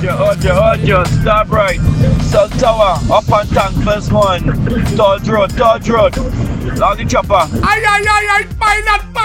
Audio, stop right. South Tower, up on tank, first one. Dodge Road. Long the chopper. Ay, pilot,